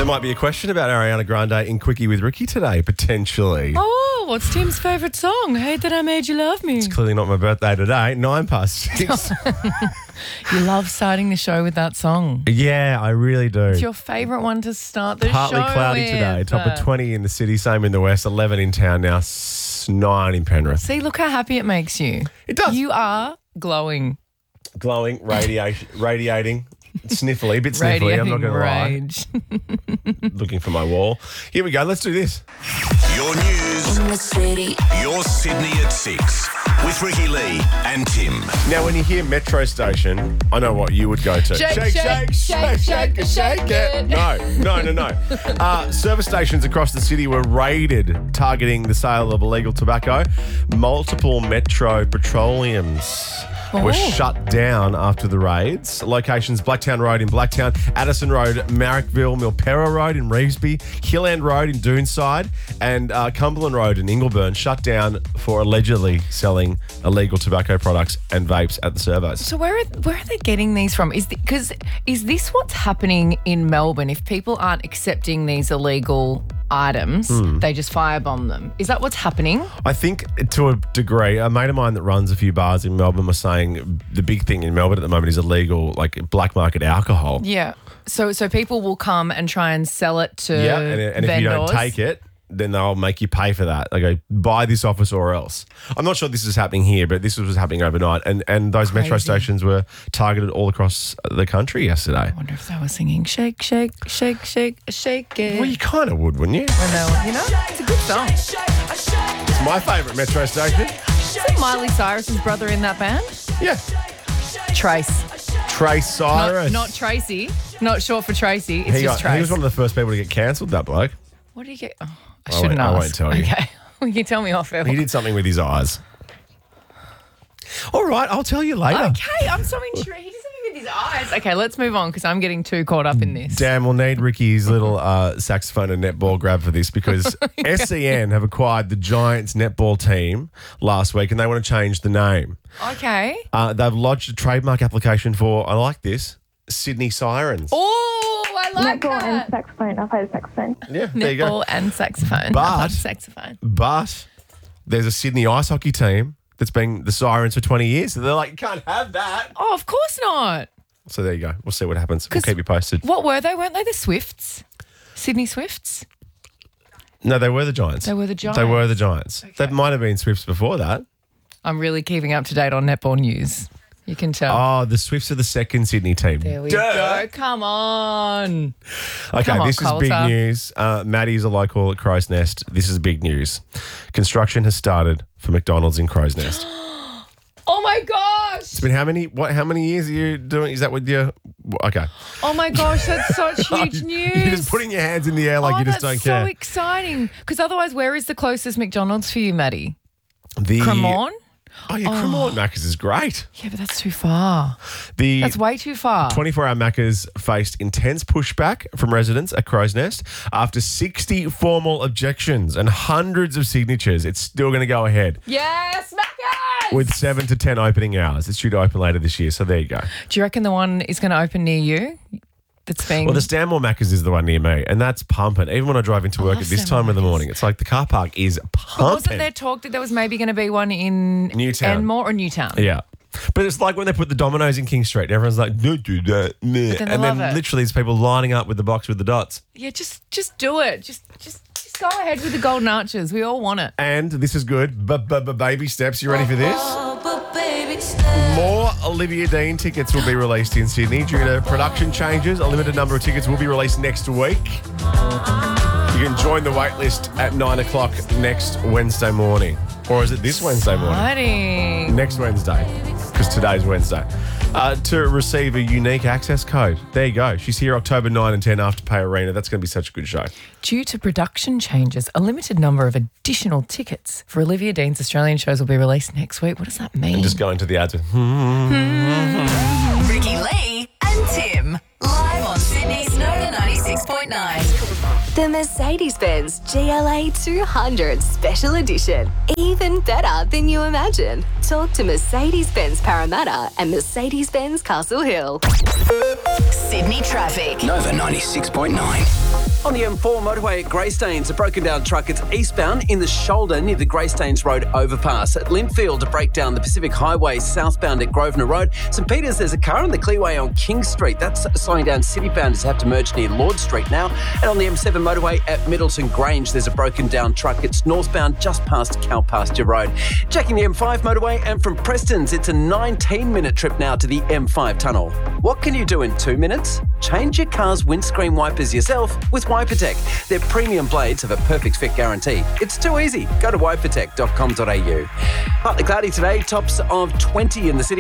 There might be a question about Ariana Grande in Quickie with Ricky today, potentially. Oh, what's Tim's favourite song? Hate That I Made You Love Me. It's clearly not my birthday today. 6:09. You love starting the show with that song. Yeah, I really do. It's your favourite one to start the Partly show cloudy with. today. Top of 20 in the city, same in the west, 11 in town now, 9 in Penrith. See, look how happy it makes you. It does. You are glowing. Glowing, radiating, sniffly, a bit sniffly, I'm not going to lie. Rage. Looking for my wall. Here we go, let's do this. Your news, In the city. your Sydney at 6 with Ricky Lee and Tim. Now, when you hear Metro Station, I know what you would go to. Shake it. No. Service stations across the city were raided, targeting the sale of illegal tobacco. Multiple Metro petroleums were shut down after the raids. Locations: Blacktown Road in Blacktown, Addison Road, Marrickville, Milperra Road in Revesby, Hilland Road in Doonside, and Cumberland Road in Ingleburn shut down for allegedly selling illegal tobacco products and vapes at the servos. So where are they getting these from? Is this what's happening in Melbourne? If people aren't accepting these illegal items, they just firebomb them. Is that what's happening? I think to a degree, a mate of mine that runs a few bars in Melbourne was saying the big thing in Melbourne at the moment is illegal, like black market alcohol. Yeah. So people will come and try and sell it to and if you don't take it, then they'll make you pay for that. They go, buy this office or else. I'm not sure this is happening here, but this was happening overnight. And those Metro stations were targeted all across the country yesterday. I wonder if they were singing shake, shake, shake, shake, shake it. Well, you kind of would, wouldn't you? You know, it's a good song. It's my favourite Metro station. Isn't Miley Cyrus's brother in that band? Yeah. Trace. Trace Cyrus. Not Tracy. Not short for Tracy. It's just He Trace. was one of the first people to get cancelled, that bloke. What did he get? Oh, I shouldn't I ask. won't tell you. Okay. Well, you tell me off air. He did something with his eyes. All right, I'll tell you later. Okay, I'm so intrigued. He did something with his eyes. Okay, let's move on because I'm getting too caught up in this. Dan, we'll need Ricky's little saxophone and netball grab for this because SEN have acquired the Giants netball team last week and they want to change the name. Okay. They've lodged a trademark application for, I like this, Sydney Sirens. Oh, I like Netball that. and saxophone. I play the saxophone. Yeah, there you go. Netball and saxophone. But- I love saxophone. But there's a Sydney ice hockey team that's been the Sirens for 20 years. So they're like, you can't have that. Oh, of course not. So there you go. We'll see what happens. We'll keep you posted. What were they? Weren't they the Swifts? Sydney Swifts? No, they were the Giants. They were the Giants. They were the Giants. They might have been Swifts before that. I'm really keeping up to date on netball news. You can tell. Oh, the Swifts are the second Sydney team. There we go. Come on. Okay, Come on, this is big Coulter. news. Maddie's a local at Crow's Nest. This is big news. Construction has started for McDonald's in Crow's Nest. Oh my gosh. It's been how many years are you doing? Is that with your... Okay. Oh my gosh, that's such huge news. You're just putting your hands in the air like you just don't that's care. so exciting. Because otherwise, where is the closest McDonald's for you, Maddie? The Cremorne? Oh, yeah, Cremorne Macca's is great. Yeah, but that's too far. The That's way too far. 24-hour Macca's faced intense pushback from residents at Crow's Nest. After 60 formal objections and hundreds of signatures, it's still going to go ahead Yes, Macca's! with 7 to 10 opening hours. It's due to open later this year, so there you go. Do you reckon the one is going to open near you? That's being... Well, the Stanmore Macca's is the one near me, and that's pumping. Even when I drive into work love at this Stanmore time of the Macca's. morning, it's like the car park is But pumping. wasn't there talk that there was maybe going to be one in Newtown. Enmore or Newtown? Yeah. But it's like when they put the Domino's in King Street, and everyone's like, don't do that. Meh. But then they And love then it. literally there's people lining up with the box with the dots. Yeah, just do it. Just go ahead with the golden arches. We all want it. And this is good, baby steps. You ready for this? Oh, but baby, stay. More Olivia Dean tickets will be released in Sydney due to production changes. A limited number of tickets will be released next week. You can join the waitlist at 9 o'clock next Wednesday morning. Or is it this Wednesday morning? Exciting. Next Wednesday, because today's Wednesday. To receive a unique access code. There you go. She's here October 9 and 10 Afterpay Arena. That's going to be such a good show. Due to production changes, a limited number of additional tickets for Olivia Dean's Australian shows will be released next week. What does that mean? And just go into the ads with, Ricky Lee and Tim. Live on Sydney's Nova 96.9. The Mercedes-Benz GLA 200 Special Edition. Even better than you imagine. Talk to Mercedes-Benz Parramatta and Mercedes-Benz Castle Hill. Sydney traffic. Nova 96.9. On the M4 motorway at Greystanes, a broken down truck. It's eastbound in the shoulder near the Greystanes Road overpass. At Linfield, a breakdown the Pacific Highway southbound at Grosvenor Road. St Peters, there's a car on the Clearway on King Street. That's slowing down citybound as have to merge near Lord Street now. And on the M7 motorway at Middleton Grange, there's a broken down truck. It's northbound just past Cowpasture Road. Checking the M5 motorway, and from Preston's, it's a 19-minute trip now to the M5 tunnel. What can you do in 2 minutes? Change your car's windscreen wipers yourself with Wipertech. Their premium blades have a perfect fit guarantee. It's too easy. Go to wipertech.com.au. Partly cloudy today, tops of 20 in the city.